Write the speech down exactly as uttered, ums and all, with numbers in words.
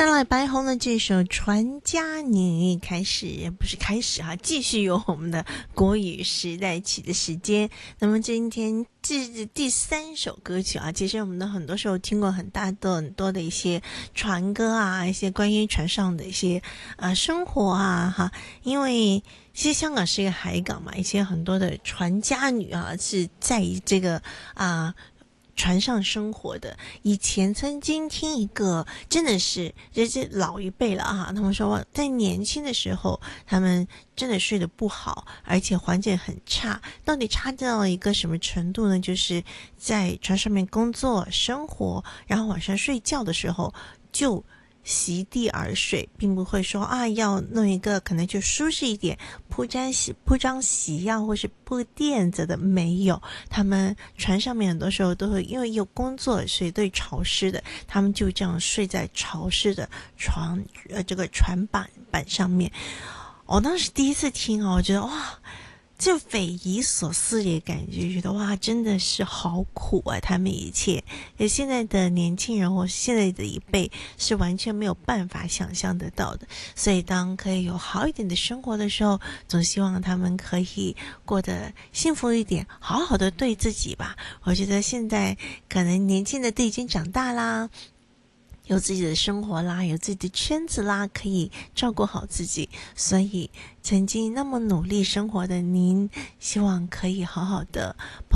带来白红的这首传家女，开始不是开始哈、啊，继续有我们的国语时代曲的时间。那么今天这是第三首歌曲啊，其实我们的很多时候听过很大的很多的一些船歌啊，一些关于船上的一些啊生活啊哈，因为其实香港是一个海港嘛，一些很多的传家女啊是在这个啊。船上生活的，以前曾经听一个，真的是这是老一辈了啊，他们说在年轻的时候，他们真的睡得不好，而且环境很差。到底差到一个什么程度呢？就是在船上面工作、生活，然后晚上睡觉的时候就席地而睡，并不会说啊要弄一个可能就舒适一点铺张席铺张席呀、啊，或是铺垫子的，没有。他们船上面很多时候都会因为有工作，所以对潮湿的，他们就这样睡在潮湿的床呃这个船板板上面。我当时第一次听哦，我觉得哇。就匪夷所思的感觉，觉得哇，真的是好苦啊！他们一切，现在的年轻人或现在的一辈是完全没有办法想象得到的。所以，当可以有好一点的生活的时候，总希望他们可以过得幸福一点，好好的对自己吧。我觉得现在可能年轻的都已经长大啦。有自己的生活啦，有自己的圈子啦，可以照顾好自己，所以曾经那么努力生活的您，希望可以好好的